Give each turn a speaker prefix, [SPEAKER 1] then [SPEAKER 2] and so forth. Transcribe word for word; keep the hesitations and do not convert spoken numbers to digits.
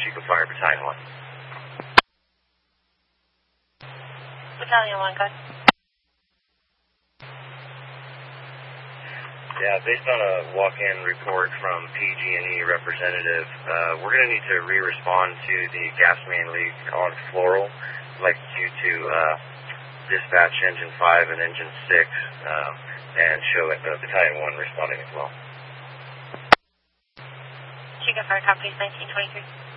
[SPEAKER 1] Chico Fire, Battalion one.
[SPEAKER 2] Battalion one, good.
[SPEAKER 1] Yeah, based on a walk-in report from P G and E representative, uh, we're going to need to re-respond to the gas main leak on Floral. I'd like you to uh, dispatch Engine five and Engine six um, and show it, uh, Battalion one responding as well.
[SPEAKER 2] Chico Fire, copies nineteen twenty-three.